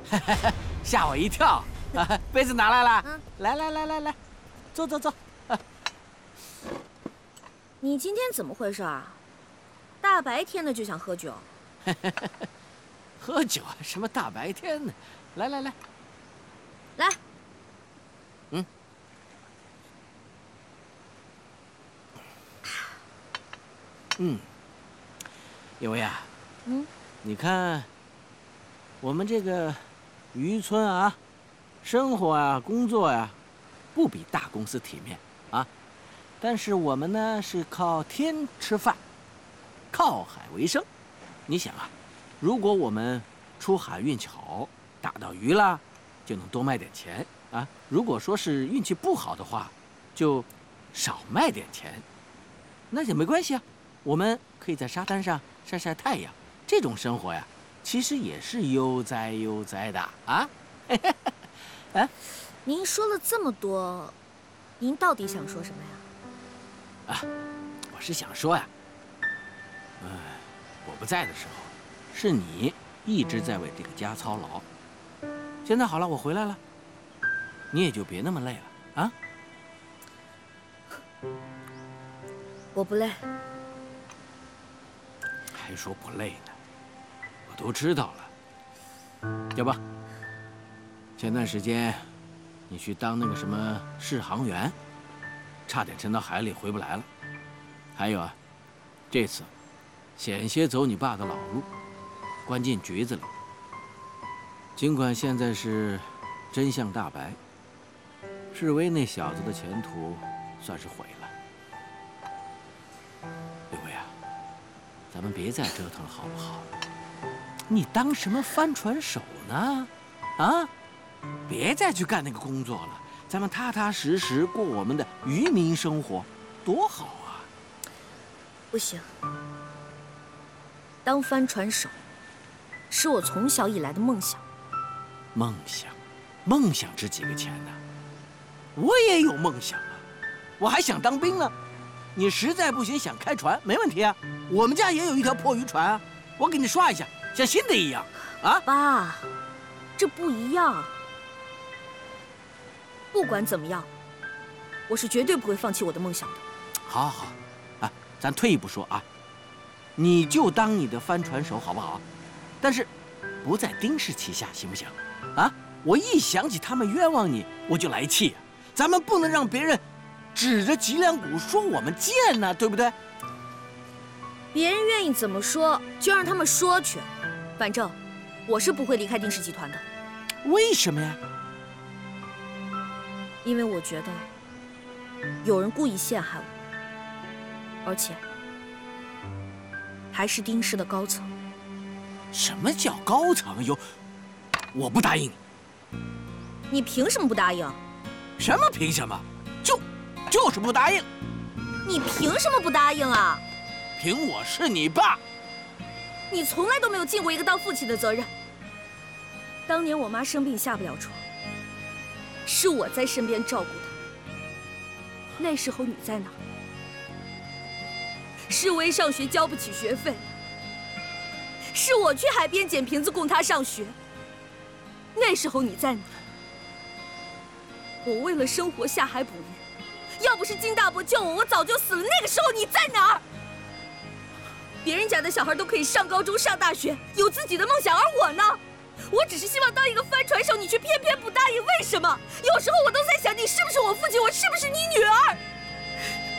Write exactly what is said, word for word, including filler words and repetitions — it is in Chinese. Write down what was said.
吓我一跳！啊，杯子拿来了， 嗯， 来来来来来，坐坐坐。啊、 你今天怎么回事啊？大白天的就想喝酒？ 喝酒啊？什么大白天的？来来来， 来。 嗯。嗯。有为啊。 嗯。 你看，我们这个渔村啊，生活啊，工作呀、啊，不比大公司体面啊。但是我们呢是靠天吃饭，靠海为生。你想啊，如果我们出海运巧，打到鱼了，就能多卖点钱啊。如果说是运气不好的话，就少卖点钱，那也没关系啊。我们可以在沙滩上晒晒太阳。这种生活呀，其实也是悠哉悠哉的啊！啊， 您说了这么多，您到底想说什么呀？ 啊，我是想说呀，哎，我不在的时候，是你一直在为这个家操劳。现在好了，我回来了，你也就别那么累了啊！ 我不累。 还说不累呢？我都知道了。要不，前段时间你去当那个什么试航员，差点沉到海里回不来了。还有啊，这次险些走你爸的老路，关进局子里。尽管现在是真相大白，世威那小子的前途算是毁了。刘威啊，咱们别再折腾了，好不好？你当什么帆船手呢？啊，别再去干那个工作了，咱们踏踏实实过我们的渔民生活，多好啊！ 不行，当帆船手是我从小以来的梦想。 梦想，梦想值几个钱呢？我也有梦想啊，我还想当兵呢。你实在不行想开船，没问题啊。我们家也有一条破渔船啊，我给你刷一下，像新的一样。啊， 爸，这不一样。不管怎么样，我是绝对不会放弃我的梦想的。 好，好，好，啊，咱退一步说啊，你就当你的帆船手好不好？但是，不在丁氏旗下，行不行？啊，我一想起他们冤枉你，我就来气啊。咱们不能让别人指着脊梁骨说我们贱呢，对不对？ 别人愿意怎么说就让他们说去，反正我是不会离开丁氏集团的。 为什么呀？ 因为我觉得有人故意陷害我，而且还是丁氏的高层。 什么叫高层？有，我不答应你。 你凭什么不答应？ 什么凭什么？就就是不答应。 你凭什么不答应啊？ 凭我是你爸。 你从来都没有尽过一个当父亲的责任。当年我妈生病下不了床，是我在身边照顾她。那时候你在哪？世威上学交不起学费，是我去海边捡瓶子供他上学。那时候你在哪？我为了生活下海捕鱼，要不是金大伯救我，我早就死了。那个时候你在哪儿？别人家的小孩都可以上高中、上大学，有自己的梦想，而我呢？我只是希望当一个帆船手，你却偏偏不答应，为什么？有时候我都在想，你是不是我父亲，我是不是你女儿？